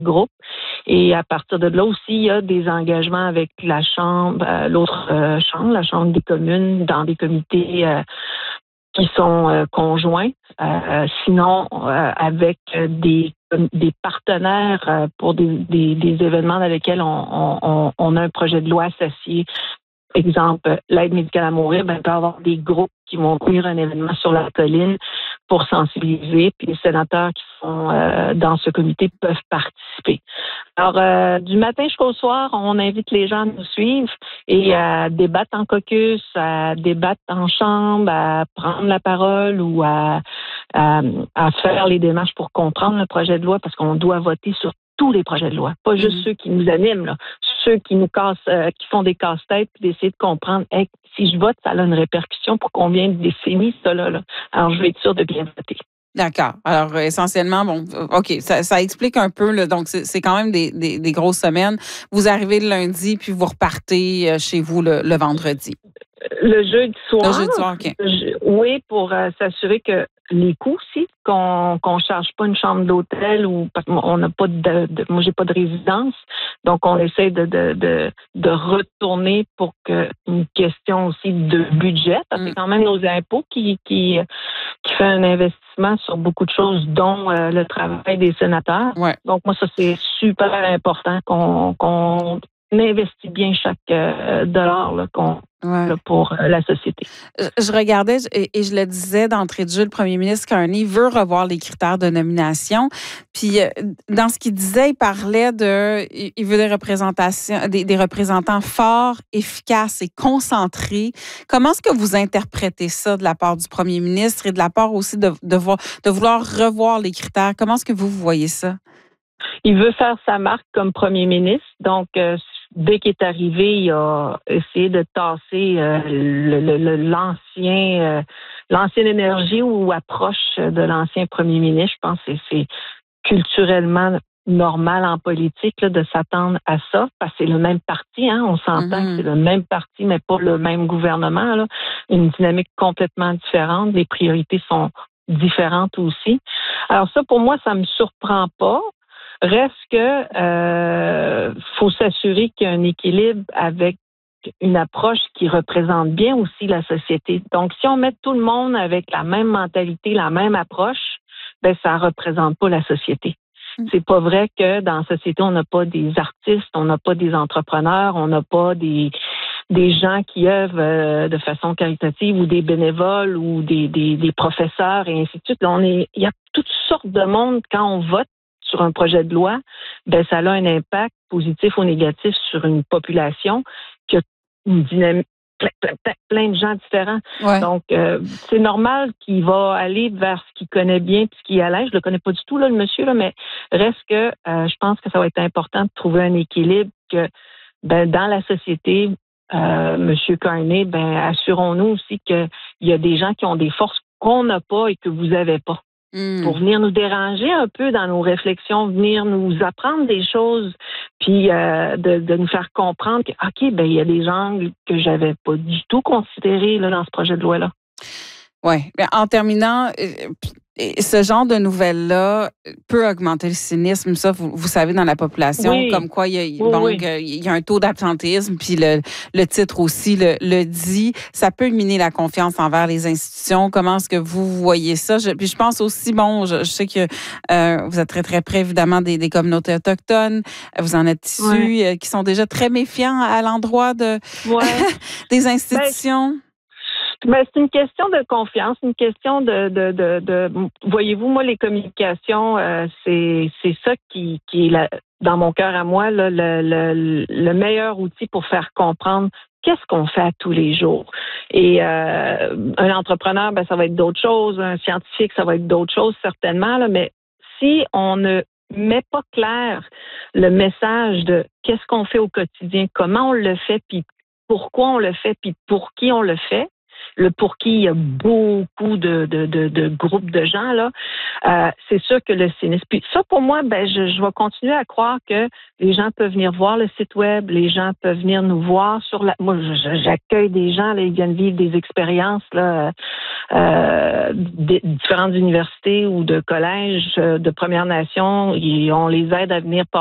groupe. Et à partir de là aussi, il y a des engagements avec la Chambre, l'autre chambre, la Chambre des communes, dans des comités qui sont conjoints. Sinon, avec des partenaires pour des événements dans lesquels on a un projet de loi associé. Exemple, l'aide médicale à mourir, il peut y avoir des groupes qui vont tenir un événement sur la colline pour sensibiliser, puis les sénateurs qui sont dans ce comité peuvent participer. Alors, du matin jusqu'au soir, on invite les gens à nous suivre et à débattre en caucus, à débattre en chambre, à prendre la parole ou à faire les démarches pour comprendre le projet de loi, parce qu'on doit voter sur tous les projets de loi, pas juste ceux qui nous animent, là. Ceux qui nous cassent, qui font des casse-têtes, puis d'essayer de comprendre, hey, si je vote, ça a une répercussion pour combien de décennies, ça là. Alors, je vais être sûre de bien voter. D'accord. Alors, essentiellement, bon, OK, ça explique un peu, là, donc c'est quand même des grosses semaines. Vous arrivez le lundi, puis vous repartez chez vous le vendredi. Le jeudi soir. Le jeudi soir, OK. Oui, pour s'assurer que les coûts aussi, qu'on charge pas une chambre d'hôtel ou parce qu'on n'a pas moi j'ai pas de résidence, donc on essaie de retourner pour que une question aussi de budget, parce que c'est quand même nos impôts qui fait un investissement sur beaucoup de choses, dont le travail des sénateurs. Ouais. Donc moi ça c'est super important qu'on investit bien chaque dollar là, pour la société. Je regardais et je le disais d'entrée de jeu, le premier ministre Carney veut revoir les critères de nomination. Puis dans ce qu'il disait, il veut des représentants forts, efficaces et concentrés. Comment est-ce que vous interprétez ça de la part du premier ministre et de la part aussi de vouloir revoir les critères? Comment est-ce que vous voyez ça? Il veut faire sa marque comme premier ministre, donc dès qu'il est arrivé, il a essayé de tasser l'ancienne énergie ou approche de l'ancien premier ministre. Je pense que c'est culturellement normal en politique là, de s'attendre à ça, parce que c'est le même parti, hein, on s'entend que c'est le même parti, mais pas le même gouvernement, là. Une dynamique complètement différente, les priorités sont différentes aussi. Alors ça, pour moi, ça me surprend pas. Reste que faut s'assurer qu'il y a un équilibre avec une approche qui représente bien aussi la société. Donc, si on met tout le monde avec la même mentalité, la même approche, ben ça représente pas la société. C'est pas vrai que dans la société, on n'a pas des artistes, on n'a pas des entrepreneurs, on n'a pas des gens qui œuvrent de façon caritative ou des bénévoles ou des professeurs et ainsi de suite. Il y a toutes sortes de monde quand on vote sur un projet de loi, ben ça a un impact positif ou négatif sur une population qui a une dynamique, plein de gens différents. Ouais. Donc, c'est normal qu'il va aller vers ce qu'il connaît bien puis ce qui est à l'aise. Je le connais pas du tout, là, le monsieur, là, mais reste que je pense que ça va être important de trouver un équilibre que dans la société, Monsieur Carney, assurons-nous aussi qu'il y a des gens qui ont des forces qu'on n'a pas et que vous n'avez pas. Pour venir nous déranger un peu dans nos réflexions, venir nous apprendre des choses, puis de nous faire comprendre que, OK, il y a des angles que j'avais pas du tout considérés là, dans ce projet de loi-là. Oui. En terminant, ce genre de nouvelles-là peut augmenter le cynisme, ça, vous savez, dans la population, comme quoi il y a un taux d'absentéisme, puis le titre aussi le dit. Ça peut miner la confiance envers les institutions. Comment est-ce que vous voyez ça? Puis je pense aussi, je sais que vous êtes très, très près, évidemment, des communautés autochtones. Vous en êtes issus, qui sont déjà très méfiants à l'endroit des institutions. C'est une question de confiance, une question de voyez-vous, moi, les communications, c'est ça qui est dans mon cœur à moi, là, le meilleur outil pour faire comprendre qu'est-ce qu'on fait à tous les jours. Et un entrepreneur, ça va être d'autres choses, un scientifique, ça va être d'autres choses, certainement, là, mais si on ne met pas clair le message de qu'est-ce qu'on fait au quotidien, comment on le fait, puis pourquoi on le fait, puis pour qui on le fait, pour qui il y a beaucoup de groupes de gens, là, c'est sûr que le cynisme. Puis ça, pour moi, je vais continuer à croire que les gens peuvent venir voir le site web, les gens peuvent venir nous voir moi, j'accueille des gens, là, ils viennent vivre des expériences, là, différentes universités ou de collèges de Premières Nations, on les aide à venir